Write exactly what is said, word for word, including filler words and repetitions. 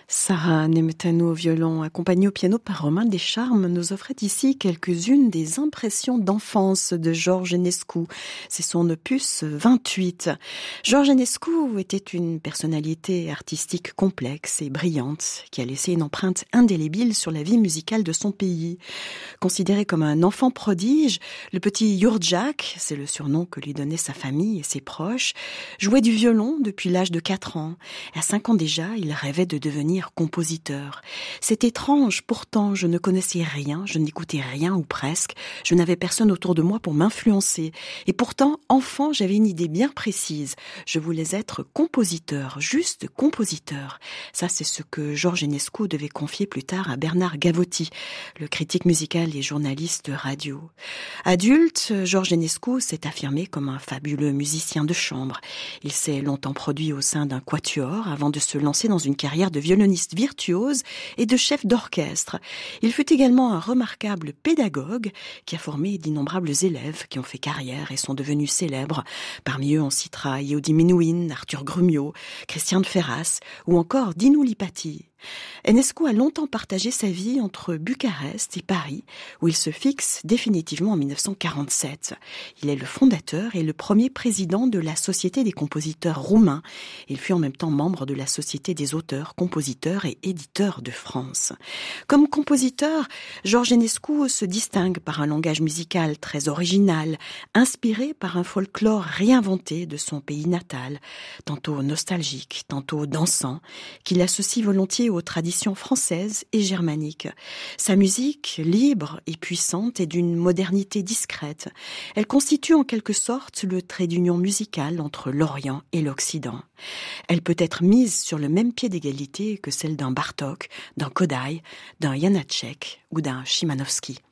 Sarah Nemetano au violon, accompagnée au piano par Romain Descharmes, nous offrait ici quelques-unes des impressions d'enfance de Georges Enescu. C'est son opus vingt-huit. Georges Enescu était une personnalité artistique complexe et brillante qui a laissé une empreinte indélébile sur la vie musicale de son pays. Considéré comme un enfant prodige, le petit Jurjak, c'est le surnom que lui donnait sa famille et ses proches, jouait du violon depuis l'âge de quatre ans. À cinq ans déjà, il rêvait de devenir compositeur. C'est étrange, pourtant je ne connaissais rien, je n'écoutais rien ou presque, je n'avais personne autour de moi pour m'influencer. Et pourtant, enfant, j'avais une idée bien précise. Je voulais être compositeur, juste compositeur. Ça, c'est ce que Georges Enescu devait confier plus tard à Bernard Gavotti, le critique musical et journaliste radio. Adulte, Georges Enescu s'est affirmé comme un fabuleux musicien de chambre. Il s'est longtemps produit au sein d'un quatuor avant de se lancer dans une carrière de violoniste virtuose et de chef d'orchestre. Il fut également un remarquable pédagogue qui a formé d'innombrables élèves qui ont fait carrière et sont devenus célèbres. Parmi eux, on citera Yehudi Menuhin, Arthur Grumio, Christian de Ferras ou encore Dinu Lipati. Enescu a longtemps partagé sa vie entre Bucarest et Paris, où il se fixe définitivement en dix-neuf cent quarante-sept. Il est le fondateur et le premier président de la Société des compositeurs roumains. Il fut en même temps membre de la Société des auteurs, compositeurs et éditeurs de France. Comme compositeur, Georges Enescu se distingue par un langage musical très original, inspiré par un folklore réinventé de son pays natal, tantôt nostalgique, tantôt dansant, qu'il associe volontiers aux traditions françaises et germaniques. Sa musique, libre et puissante, est d'une modernité discrète. Elle constitue en quelque sorte le trait d'union musical entre l'Orient et l'Occident. Elle peut être mise sur le même pied d'égalité que celle d'un Bartók, d'un Kodály, d'un Janáček ou d'un Szymanowski.